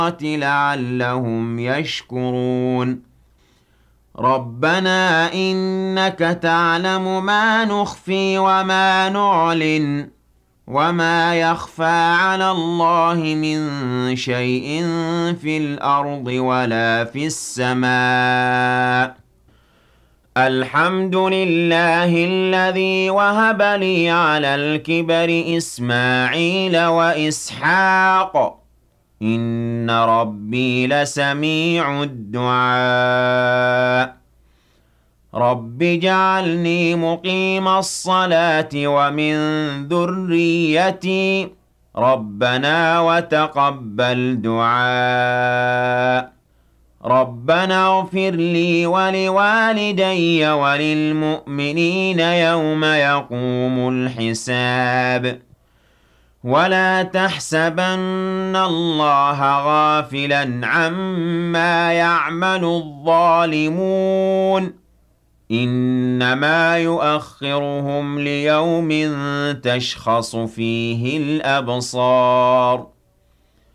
لعلهم يشكرون ربنا إنك تعلم ما نخفي وما نعلن وما يخفى على الله من شيء في الأرض ولا في السماء الحمد لله الذي وهب لي على الكبر إسماعيل وإسحاق إن ربي لسميع الدعاء رب اجعلني مقيم الصلاة ومن ذريتي ربنا وتقبل دعاء ربنا اغفر لي ولوالدي وللمؤمنين يوم يقوم الحساب ولا تحسبن الله غافلا عما يعمل الظالمون إنما يؤخرهم ليوم تشخص فيه الأبصار